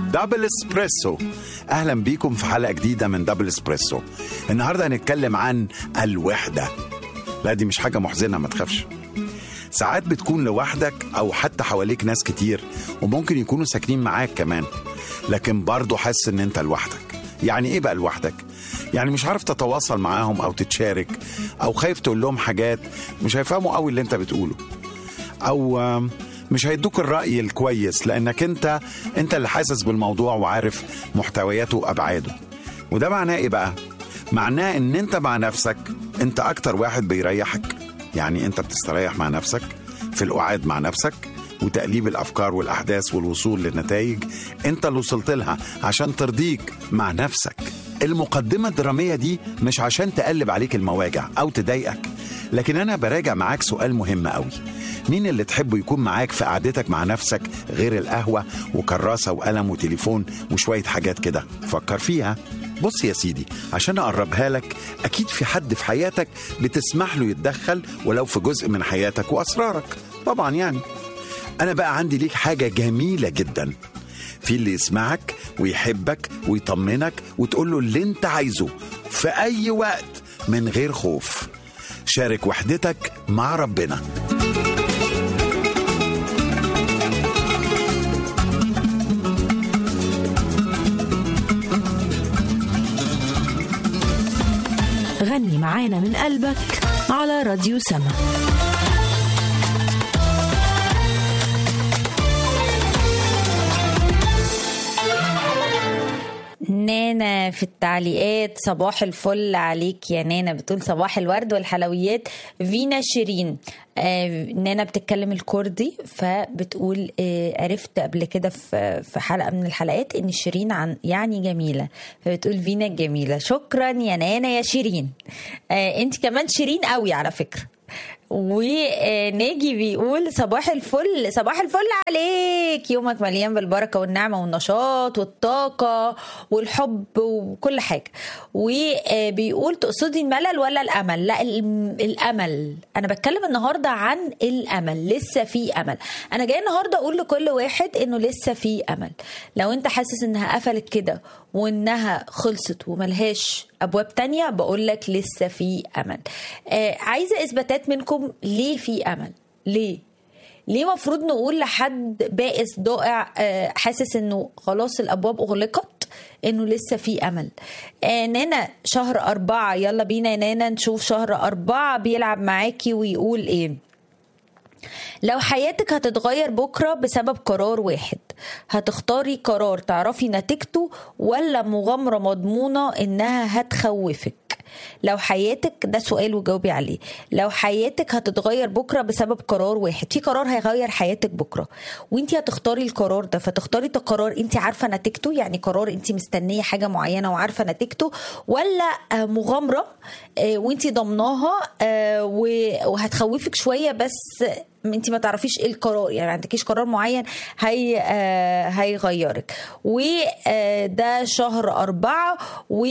دبل اسبريسو. اهلا بيكم في حلقة جديدة من دبل اسبريسو. النهاردة هنتكلم عن الوحدة. لا دي مش حاجة محزنة، ما تخافش. ساعات بتكون لوحدك او حتى حواليك ناس كتير وممكن يكونوا ساكنين معاك كمان، لكن برضو حاسس ان انت لوحدك. يعني ايه بقى لوحدك؟ يعني مش عارف تتواصل معاهم او تتشارك، او خايف تقول لهم حاجات مش هيفهموا قوي اللي انت بتقوله، او مش هيدوك الرأي الكويس لانك انت اللي حاسس بالموضوع وعارف محتوياته وابعاده. وده معناه ايه بقى؟ معناه ان انت مع نفسك انت اكتر واحد بيريحك. يعني انت بتستريح مع نفسك في القعاد مع نفسك وتقليب الافكار والاحداث والوصول للنتائج انت اللي وصلت لها عشان ترضيك مع نفسك. المقدمة الدرامية دي مش عشان تقلب عليك المواجع او تضايقك، لكن انا براجع معاك سؤال مهم قوي. مين اللي تحبه يكون معاك في قعدتك مع نفسك غير القهوة وكراسة وقلم وتليفون وشوية حاجات كده؟ فكر فيها. بص يا سيدي، عشان أقربها لك، أكيد في حد في حياتك بتسمح له يتدخل ولو في جزء من حياتك وأسرارك طبعا. يعني أنا بقى عندي ليك حاجة جميلة جدا، في اللي يسمعك ويحبك ويطمنك وتقول له اللي انت عايزه في أي وقت من غير خوف. شارك وحدتك مع ربنا. غني معانا من قلبك على راديو سما. نانا في التعليقات صباح الفل عليك يا نانا، بتقول صباح الورد والحلويات. فينا شيرين نانا بتتكلم الكردي، فبتقول عرفت قبل كده في حلقة من الحلقات ان شيرين يعني جميلة، فبتقول فينا جميلة. شكرا يا نانا يا شيرين. انت كمان شيرين قوي على فكرة. وناجي بيقول صباح الفل، صباح الفل عليك، يومك مليان بالبركة والنعمة والنشاط والطاقة والحب وكل حاجة. وبيقول تقصدي الملل ولا الأمل؟ لا الأمل. أنا بتكلم النهاردة عن الأمل، لسه في أمل. أنا جاي النهاردة أقول لكل واحد إنه لسه في أمل. لو أنت حاسس إنها قفلت كده وإنها خلصت وملهاش أبواب تانية، بقول لك لسه في أمل. عايزة إثباتات منكم ليه في أمل. ليه مفروض نقول لحد بائس ضائع حاسس إنه خلاص الأبواب أغلقت إنه لسه في أمل؟ نانا شهر 4، يلا بينا يا نانا نشوف شهر 4 بيلعب معاكي ويقول إيه. لو حياتك هتتغير بكرة بسبب قرار واحد، هتختاري قرار تعرفي نتيجته ولا مغامرة مضمونة إنها هتخوفك؟ لو حياتك، ده سؤال وجاوبي عليه، لو حياتك هتتغير بكرة بسبب قرار واحد، في قرار هيغير حياتك بكرة وانتي هتختاري القرار ده، فتختاري قرار انتي عارفة نتيجته، يعني قرار انتي مستنية حاجة معينة وعارفة نتيجته، ولا مغامرة وانتي ضمناها وهتخوفك شوية بس انت ما تعرفيش ايه القرار، يعني ما عندكيش قرار معين هيغيرك. وده شهر 4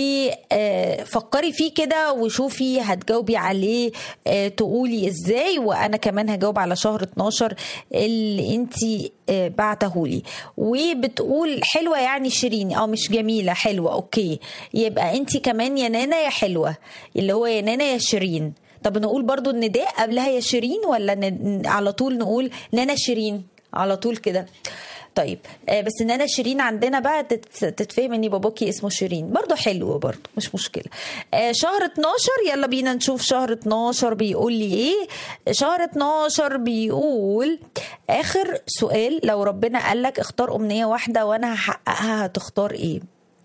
وفكري فيه كده وشوفي هتجاوبي عليه تقولي ازاي. وانا كمان هجاوب على شهر 12 اللي انت بعتهولي. وبتقول حلوة يعني شيرين، مش جميلة، حلوة. اوكي، يبقى انت كمان يا نانا يا حلوة، اللي هو يا نانا يا شيرين. طب نقول برضو النداء قبلها يا شيرين ولا على طول نقول نانا شيرين على طول كده؟ طيب بس نانا شيرين عندنا بقى تتفهم ان باباكي اسمه شيرين، برضو حلو، برضو مش مشكلة. شهر 12، يلا بينا نشوف شهر 12 بيقول لي ايه. شهر 12 بيقول اخر سؤال، لو ربنا قالك اختار امنية واحدة وانا هحققها، هتختار ايه؟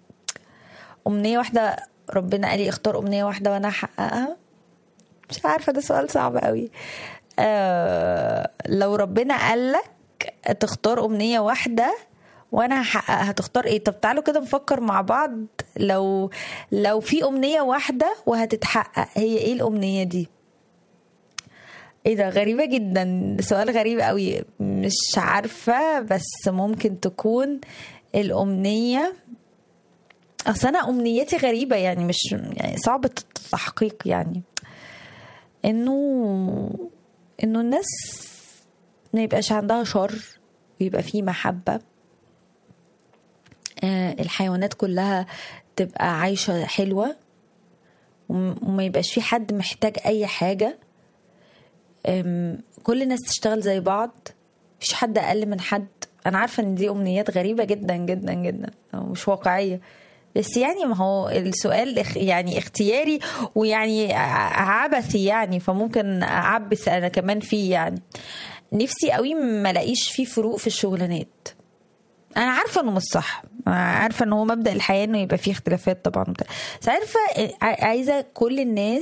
امنية واحدة، ربنا قال لي اختار امنية واحدة وانا هحققها. مش عارفة، ده سؤال صعب قوي. لو ربنا قالك تختار أمنية واحدة وأنا هحققها، هتختار إيه؟ طب تعالوا كده نفكر مع بعض. لو في أمنية واحدة وهتتحقق، هي إيه الأمنية دي؟ إيه ده؟ غريبة جدا، سؤال غريب قوي، مش عارفة. بس ممكن تكون الأمنية، أصل أنا أمنيتي غريبة، يعني مش يعني صعبة التحقيق، يعني انه الناس ما يبقاش عندها شر ويبقى فيه محبة. الحيوانات كلها تبقى عايشة حلوة وما يبقاش في حد محتاج أي حاجة. كل الناس تشتغل زي بعض، مفيش حد أقل من حد. أنا عارفة إن دي أمنيات غريبة جدا جدا جدا مش واقعية، بس يعني ما هو السؤال يعني اختياري ويعني عبثي يعني، فممكن أعبث أنا كمان فيه. يعني نفسي قوي ما لاقيش فيه فروق في الشغلانات. انا عارفه انه مش صح، عارفه انه هو مبدأ الحياه انه يبقى فيه اختلافات طبعا، بس عارفه عايزه كل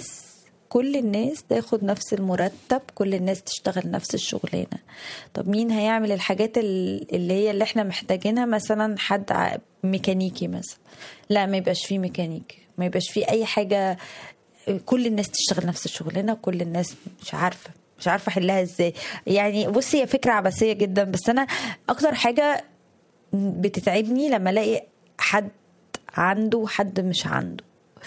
الناس تاخد نفس المرتب، كل الناس تشتغل نفس الشغلانه. طب مين هيعمل الحاجات اللي احنا محتاجينها؟ مثلا حد ميكانيكي مثلا، لا ما يبقاش فيه ميكانيكي، ما يبقاش فيه اي حاجه. كل الناس تشتغل نفس الشغلانه، كل الناس مش عارفه احلها ازاي. يعني بصي هي فكره عبثيه جدا، بس انا اكتر حاجه بتتعبني لما الاقي حد عنده وحد مش عنده،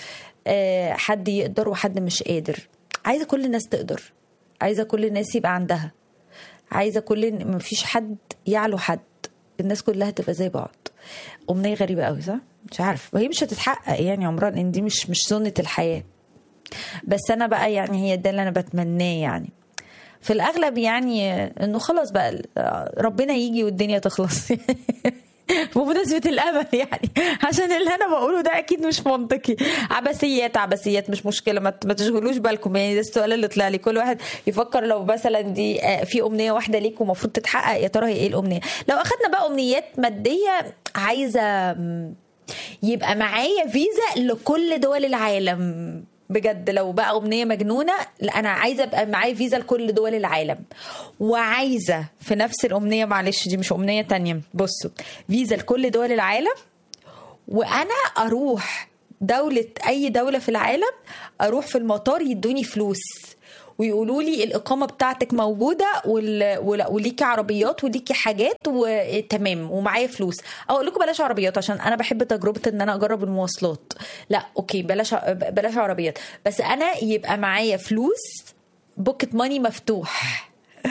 حد يقدر وحد مش قادر. عايزه كل الناس تقدر، عايزه كل الناس يبقى عندها، عايزه مفيش حد يعلو حد، الناس كلها تبقى زي بعض. أمنية غريبة قوي صح؟ مش عارف، وهي مش هتتحقق يعني عمرها، ان دي مش سنة الحياة. بس انا بقى يعني هي ده اللي انا بتمناه يعني في الاغلب، يعني انه خلاص بقى ربنا يجي والدنيا تخلص. بمناسبة الامل يعني، عشان اللي انا بقوله ده اكيد مش منطقي. عبثيات مش مشكلة، ما تشغلوش بالكم يعني. ده السؤال اللي طلع لي، كل واحد يفكر لو مثلا دي في امنية واحدة ليك ومفروض تتحقق، يا ترى هي ايه الامنية؟ لو اخدنا بقى امنيات مادية، عايزة يبقى معايا فيزا لكل دول العالم. بجد لو بقى أمنية مجنونة، أنا عايزة أبقى معايا فيزا لكل دول العالم. وعايزة في نفس الأمنية، معلش دي مش أمنية تانية، بصوا، فيزا لكل دول العالم، وأنا أروح أي دولة في العالم، أروح في المطار يدوني فلوس ويقولوا لي الإقامة بتاعتك موجودة وليكي عربيات وليكي حاجات وتمام ومعايا فلوس. أقول لكم بلاش عربيات عشان أنا بحب تجربة إن أنا أجرب المواصلات. لا أوكي، بلاش عربيات، بس أنا يبقى معايا فلوس، بوكت ماني مفتوح،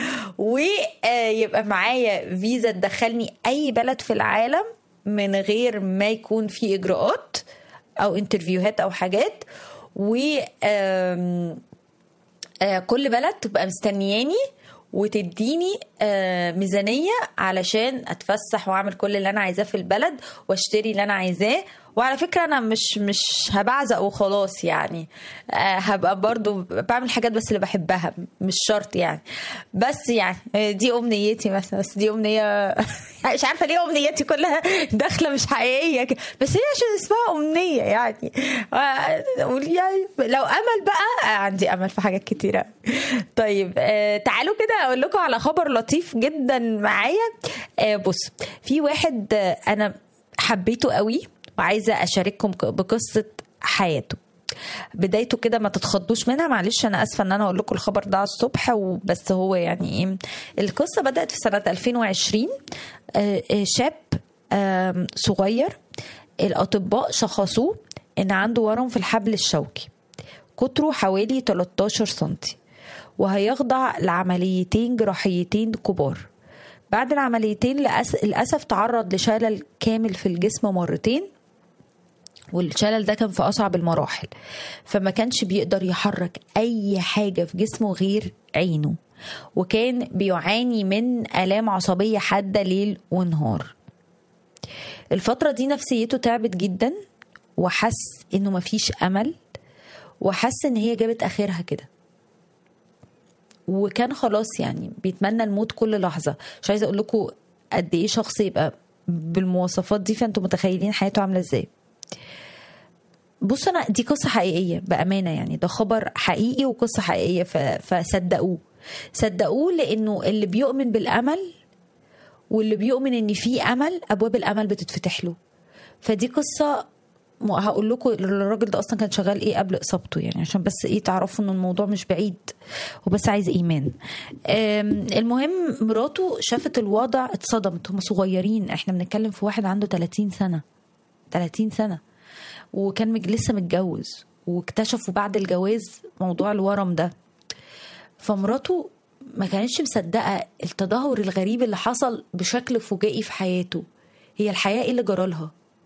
ويبقى معايا فيزا تدخلني أي بلد في العالم من غير ما يكون في إجراءات أو انترفيوهات أو حاجات. و كل بلد تبقى مستنياني وتديني ميزانية علشان اتفسح واعمل كل اللي انا عايزاه في البلد واشتري اللي انا عايزاه. وعلى فكرة انا مش هبعزق وخلاص يعني، هبقى برضو بعمل حاجات بس اللي بحبها، مش شرط يعني. بس يعني دي امنيتي مثلا، بس دي امنية مش عارفة ليه امنيتي كلها داخلة مش حقيقية، بس هي عشان اسمها امنية يعني. لو امل بقى، عندي امل في حاجات كتيرة. طيب تعالوا كده اقول لكم على خبر لطيف جدا معايا. بص، في واحد انا حبيته قوي وعايزة أشارككم بقصة حياته. بدايته كده ما تتخضوش منها، معلش أنا أسفة أن أنا أقول لكم الخبر ده على الصبح، بس هو يعني إيه، القصة بدأت في سنة 2020. شاب صغير، الأطباء شخصوه إن عنده ورم في الحبل الشوكي، قطره حوالي 13 سنتي، وهيخضع لعمليتين جراحيتين كبار. بعد العمليتين للأسف تعرض لشلل كامل في الجسم مرتين، والشلل ده كان في أصعب المراحل، فما كانش بيقدر يحرك أي حاجة في جسمه غير عينه، وكان بيعاني من آلام عصبية حادة ليل ونهار. الفترة دي نفسيته تعبت جدا، وحس إنه مفيش أمل، وحس إن هي جابت آخرها كده، وكان خلاص يعني بيتمنى الموت كل لحظة. مش عايزة أقول لكم قد إيه شخص يبقى بالمواصفات دي، فأنتم متخيلين حياته عاملة إزاي. بص، أنا دي قصة حقيقية بأمانة يعني، ده خبر حقيقي وقصة حقيقية، صدقوه لأنه اللي بيؤمن بالأمل واللي بيؤمن إن في أمل، أبواب الأمل بتتفتح له. فدي قصة هقول لكم الراجل ده اصلا كان شغال ايه قبل اصابته يعني، عشان بس ايه تعرفوا ان الموضوع مش بعيد، وبس عايز ايمان. المهم مراته شافت الوضع اتصدمت. هم صغيرين، احنا بنتكلم في واحد عنده 30 سنة وكان لسه متجوز، واكتشفوا بعد الجواز موضوع الورم ده. فمراته ما كانتش مصدقة التدهور الغريب اللي حصل بشكل فجائي في حياته. هي الحياة ايه اللي جرالها؟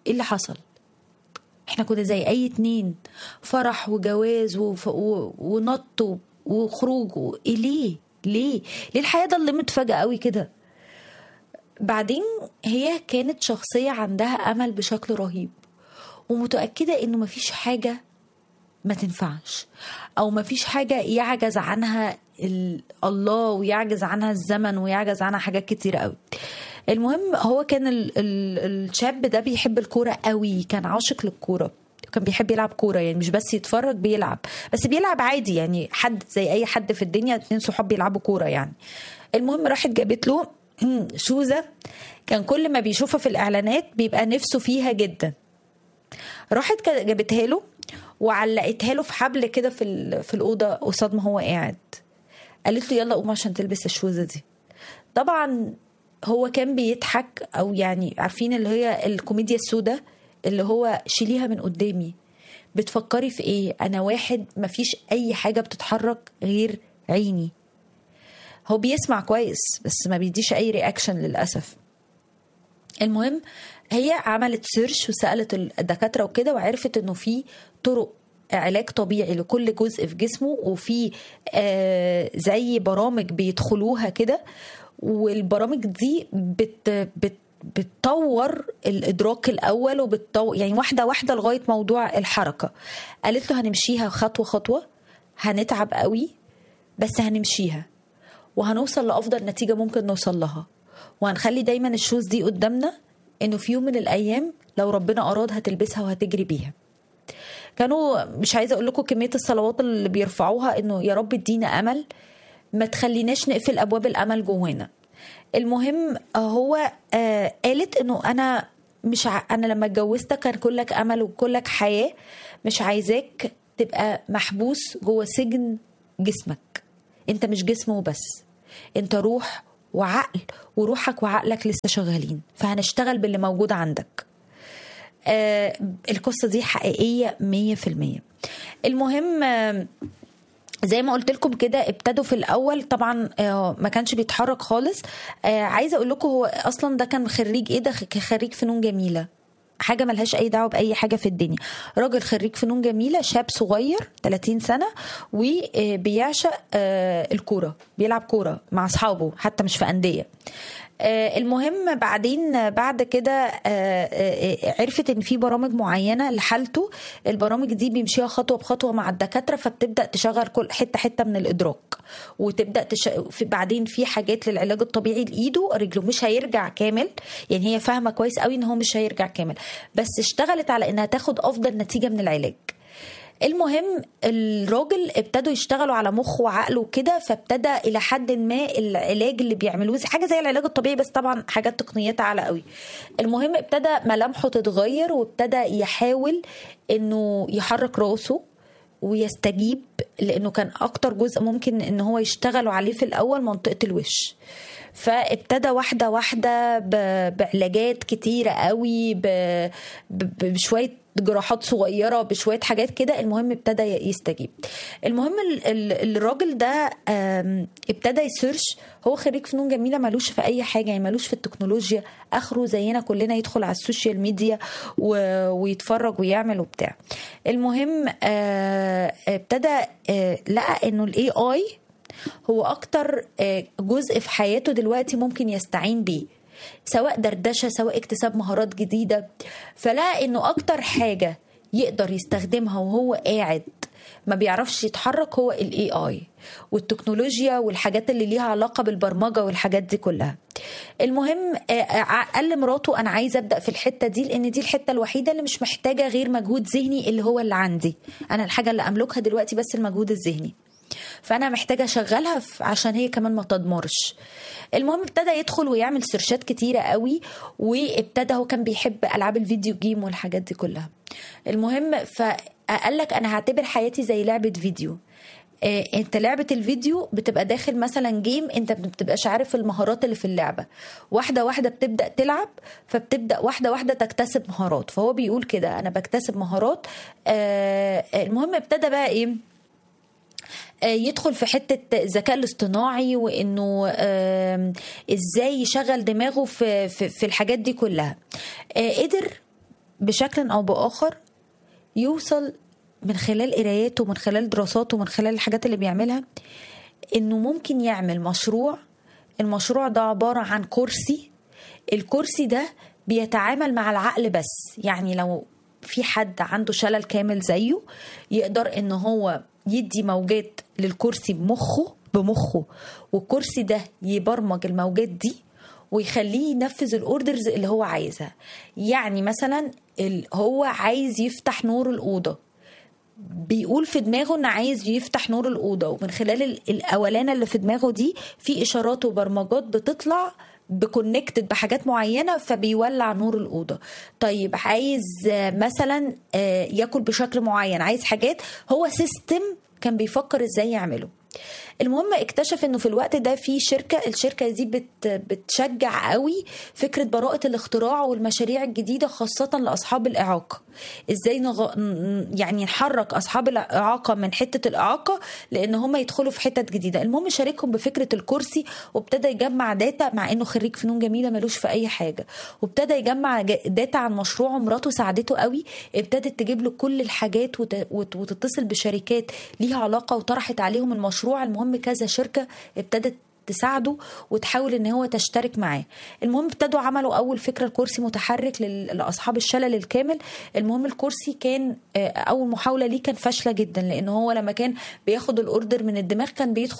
ايه اللي حصل؟ احنا كنا زي اي اتنين، فرح وجواز ونط وخروج ليه الحياة ضلمت فجأة قوي كده؟ بعدين هي كانت شخصية عندها امل بشكل رهيب، ومتأكدة انه مفيش حاجة ما تنفعش، او مفيش حاجة يعجز عنها الله ويعجز عنها الزمن ويعجز عنها حاجات كتيرة قوي. المهم هو كان الشاب ده بيحب الكورة قوي، كان عاشق للكورة، كان بيحب يلعب كورة، يعني مش بس يتفرج، بيلعب، بس بيلعب عادي يعني حد زي اي حد في الدنيا، 2 صحاب بيلعبوا كورة يعني. المهم راحت جابت له شوزة كان كل ما بيشوفها في الاعلانات بيبقى نفسه فيها جدا. راحت جابتها له وعلقتها له في حبل كده في الأوضة قصاد ما هو قاعد. قالت له يلا قوم عشان تلبس الشوزة دي. طبعا هو كان بيضحك، او يعني عارفين اللي هي الكوميديا السوداء، اللي هو شيليها من قدامي، بتفكري في ايه؟ انا واحد مفيش اي حاجة بتتحرك غير عيني. هو بيسمع كويس بس ما بيديش اي رياكشن للأسف. المهم هي عملت سيرش وسألت الدكاترة وكده، وعرفت انه في طرق علاج طبيعي لكل جزء في جسمه، وفي زي برامج بيدخلوها كده، والبرامج دي بتطور الإدراك الأول، وبتطور يعني واحدة واحدة لغاية موضوع الحركة. قالت له هنمشيها خطوة خطوة، هنتعب قوي بس هنمشيها، وهنوصل لأفضل نتيجة ممكن نوصل لها، وهنخلي دايما الشوز دي قدامنا، انه في يوم من الايام لو ربنا اراد هتلبسها وهتجري بيها. كانوا مش عايزه اقول لكم كميه الصلوات اللي بيرفعوها، انه يا رب ادينا امل، ما تخليناش نقفل ابواب الامل جوانا. المهم هو قالت انه انا مش انا لما اتجوزتك كان كلك امل وكلك حياه، مش عايزاك تبقى محبوس جوه سجن جسمك. انت مش جسم وبس، انت روح وعقل، وروحك وعقلك لسه شغالين، فهنشتغل باللي موجود عندك. القصة دي حقيقية 100%. المهم زي ما قلت لكم كده، ابتدوا في الأول طبعا ما كانش بيتحرك خالص. عايزة أقول لكم هو أصلا ده كان خريج إيه؟ ده خريج فنون جميلة، حاجة ملهاش أي دعوة بأي حاجة في الدنيا. راجل خريج فنون جميلة، شاب صغير 30 سنة، وبيعشق الكورة، بيلعب كورة مع أصحابه حتى مش في أندية. المهم بعدين بعد كده عرفت ان في برامج معينه لحالته، البرامج دي بيمشيها خطوه بخطوه مع الدكاتره، فبتبدا تشغل كل حته من الادراك، وتبدا بعدين في حاجات للعلاج الطبيعي لايده رجله، مش هيرجع كامل يعني، هي فاهمه كويس قوي ان هو مش هيرجع كامل، بس اشتغلت على انها تاخد افضل نتيجه من العلاج. المهم الراجل ابتدوا يشتغلوا على مخه وعقله كده، فابتدى الى حد ما العلاج اللي بيعملوه حاجه زي العلاج الطبيعي، بس طبعا حاجات تقنيات اعلى قوي. المهم ابتدى ملامحه تتغير، وابتدى يحاول انه يحرك راسه ويستجيب، لانه كان اكتر جزء ممكن ان هو يشتغلوا عليه في الاول منطقه الوش. فابتدى واحده واحده بعلاجات كتيره قوي، بشويه جراحات صغيرة، بشوية حاجات كده. المهم ابتدى يستجيب. المهم الراجل ده ابتدى يسيرش، هو خريج فنون جميلة، مالوش في أي حاجة يعني، مالوش في التكنولوجيا، آخره زينا كلنا يدخل على السوشيال ميديا ويتفرج ويعمل وبتاع. المهم ابتدى لقى انه الاي اي هو اكتر جزء في حياته دلوقتي ممكن يستعين بيه، سواء دردشة سواء اكتساب مهارات جديدة. فلا انه اكتر حاجة يقدر يستخدمها وهو قاعد ما بيعرفش يتحرك هو الاي اي والتكنولوجيا والحاجات اللي ليها علاقة بالبرمجة والحاجات دي كلها. المهم قال لمراته انا عايزة ابدأ في الحتة دي، لان دي الحتة الوحيدة اللي مش محتاجة غير مجهود ذهني، اللي هو اللي عندي انا، الحاجة اللي املكها دلوقتي بس المجهود الذهني، فانا محتاجه اشغلها عشان هي كمان ما تدمرش. المهم ابتدى يدخل ويعمل سيرشات كتيره قوي، وابتدى هو كان بيحب العاب الفيديو جيم والحاجات دي كلها. المهم فقال لك انا هعتبر حياتي زي لعبه فيديو. انت لعبة الفيديو بتبقى داخل مثلا جيم، انت بتبقاش عارف المهارات اللي في اللعبة، واحدة واحدة بتبدأ تلعب، فبتبدأ واحدة واحدة تكتسب مهارات. فهو بيقول كده انا بكتسب مهارات. المهم ابتدى بقى ايه، يدخل في حتة الذكاء الاصطناعي، وانه ازاي يشغل دماغه في الحاجات دي كلها. قدر بشكل او باخر يوصل من خلال قراياته ومن خلال دراساته ومن خلال الحاجات اللي بيعملها انه ممكن يعمل مشروع. المشروع ده عبارة عن كرسي، الكرسي ده بيتعامل مع العقل بس. يعني لو في حد عنده شلل كامل زيه يقدر ان هو يدي موجات للكرسي بمخه والكرسي ده يبرمج الموجات دي ويخليه ينفذ الاوردرز اللي هو عايزها. يعني مثلا هو عايز يفتح نور الأوضة، بيقول في دماغه ان عايز يفتح نور الأوضة، ومن خلال الأولانة اللي في دماغه دي في إشارات وبرمجات بتطلع بكونكتد بحاجات معينة فبيولع نور الأوضة. طيب عايز مثلا ياكل بشكل معين، عايز حاجات، هو سيستم كان بيفكر ازاي يعمله. المهم اكتشف انه في الوقت ده في الشركة دي بتشجع قوي فكرة براءة الاختراع والمشاريع الجديدة خاصة لأصحاب الإعاقة. ازاي يعني نحرك أصحاب الإعاقة من حتة الإعاقة لأن هم يدخلوا في حتة جديدة. المهم شاركهم بفكرة الكرسي وابتدى يجمع داتا، مع انه خريج فنون جميلة ملوش في اي حاجة، وابتدى يجمع داتا عن مشروعه. مراته ساعدته قوي، ابتدت تجيب له كل الحاجات وتتصل بشركات ليها علاقة وطرحت عليهم المشروع. المهم كذا شركة ابتدت تساعده وتحاول ان هو تشترك معاه. المهم ابتدوا عملوا اول فكرة الكرسي متحرك لاصحاب الشلل الكامل. المهم الكرسي كان اول محاولة ليه كان فاشلة جدا، لان هو لما كان بياخد الاوردر من الدماغ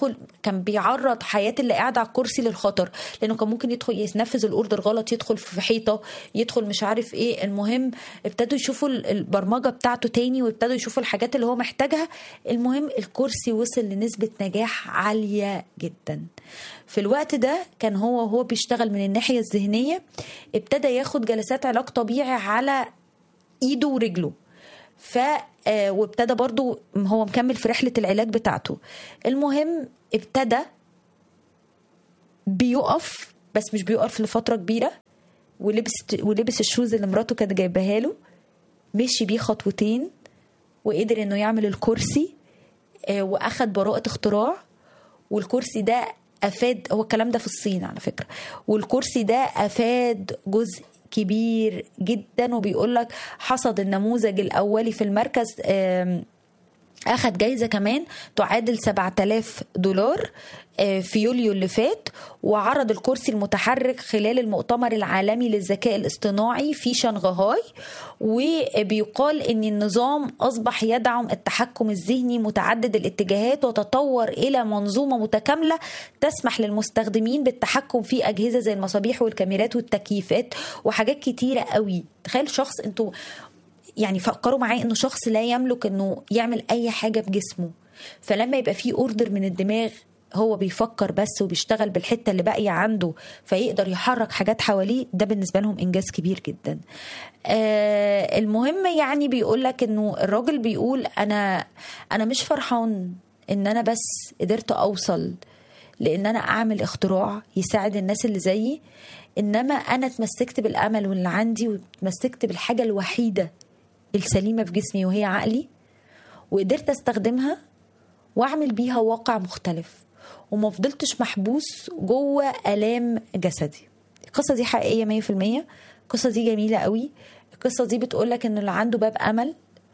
كان بيعرض حياة اللي قاعد على الكرسي للخطر، لانه كان ممكن يدخل ينفذ الاوردر غلط، يدخل في حيطة، يدخل مش عارف ايه. المهم ابتدوا يشوفوا البرمجة بتاعته تاني وابتدوا يشوفوا الحاجات اللي هو محتاجها. المهم الكرسي وصل لنسبة نجاح عالية جدا. في الوقت ده كان هو بيشتغل من الناحية الذهنية، ابتدى ياخد جلسات علاج طبيعي على ايده ورجله. وابتدى برضو هو مكمل في رحلة العلاج بتاعته. المهم ابتدى بيقف، بس مش بيقف لفترة كبيرة، ولبس الشوز اللي مراته كانت جايبها له، مشي بيه خطوتين وقدر انه يعمل الكرسي، واخد براءة اختراع. والكرسي ده أفاد، هو الكلام ده في الصين على فكرة، والكرسي ده أفاد جزء كبير جدا. وبيقول لك حصد النموذج الأولي في المركز، أخد جايزة كمان تعادل $7,000 في يوليو اللي فات. وعرض الكرسي المتحرك خلال المؤتمر العالمي للذكاء الاصطناعي في شنغهاي. وبيقال ان النظام اصبح يدعم التحكم الذهني متعدد الاتجاهات وتطور الى منظومة متكاملة تسمح للمستخدمين بالتحكم في اجهزة زي المصابيح والكاميرات والتكييفات وحاجات كتيرة قوي. تخيل شخص، انتوا يعني فكروا معايا انه شخص لا يملك انه يعمل اي حاجة بجسمه، فلما يبقى فيه اوردر من الدماغ هو بيفكر بس وبيشتغل بالحتة اللي باقية عنده فيقدر يحرك حاجات حواليه، ده بالنسبة لهم إنجاز كبير جدا. المهم يعني بيقولك إنه الراجل بيقول أنا مش فرحان إن أنا بس قدرت أوصل لإن أنا أعمل اختراع يساعد الناس اللي زيي، إنما أنا اتمسكت بالأمل واللي عندي واتمسكت بالحاجة الوحيدة السليمة في جسمي وهي عقلي، وقدرت استخدمها واعمل بيها واقع مختلف وما فضلتش محبوس جوه آلام جسدي. القصة دي حقيقية 100%. القصة دي جميلة قوي. القصة دي بتقولك ان اللي عنده باب امل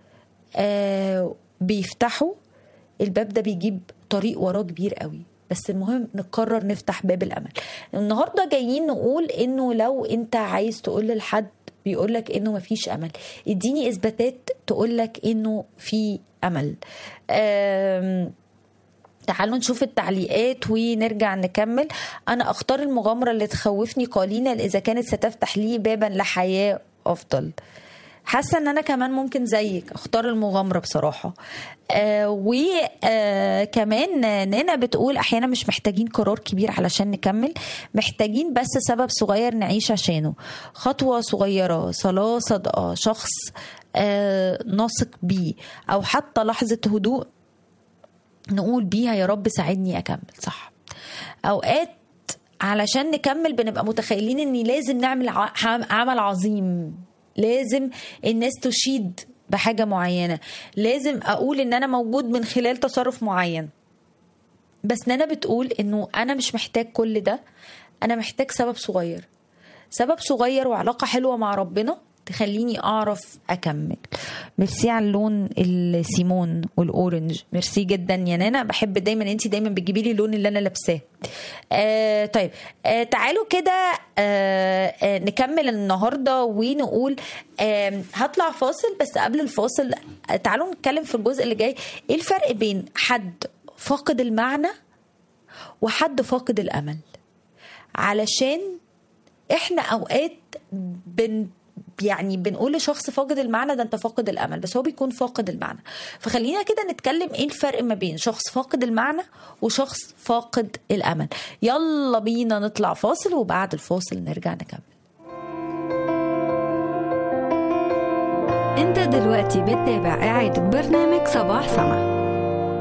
بيفتحه، الباب ده بيجيب طريق وراه كبير قوي، بس المهم نقرر نفتح باب الامل. النهاردة جايين نقول انه لو انت عايز تقول لحد بيقولك انه مفيش امل، اديني اثباتات تقولك انه في امل. تعالوا نشوف التعليقات ونرجع نكمل. أنا أختار المغامرة اللي تخوفني قليلا إذا كانت ستفتح لي بابا لحياة أفضل. حاسة أن أنا كمان ممكن زيك أختار المغامرة بصراحة. وكمان نانا بتقول أحيانا مش محتاجين قرار كبير علشان نكمل، محتاجين بس سبب صغير نعيش عشانه، خطوة صغيرة، صلاة صدقة، شخص نثق بيه، أو حتى لحظة هدوء نقول بيها يا رب ساعدني أكمل. صح، أوقات علشان نكمل بنبقى متخيلين إني لازم نعمل عمل عظيم، لازم الناس تشيد بحاجة معينة، لازم أقول إن أنا موجود من خلال تصرف معين. بس نانا بتقول إنه أنا مش محتاج كل ده، أنا محتاج سبب صغير، سبب صغير وعلاقة حلوة مع ربنا تخليني اعرف اكمل. ميرسي على اللون السيمون والاورنج، ميرسي جدا يا نانا. بحب دايما انتي دايما بتجيبي لي اللون اللي انا لابساه. طيب تعالوا كده نكمل النهارده ونقول هطلع فاصل، بس قبل الفاصل تعالوا نتكلم في الجزء اللي جاي ايه الفرق بين حد فاقد المعنى وحد فاقد الامل. علشان احنا اوقات يعني بنقول لشخص فاقد المعنى ده انت فاقد الامل، بس هو بيكون فاقد المعنى. فخلينا كده نتكلم ايه الفرق ما بين شخص فاقد المعنى وشخص فاقد الامل. يلا بينا نطلع فاصل، وبعد الفاصل نرجع نكمل. انت دلوقتي بتتابع إعادة برنامج صباح سما.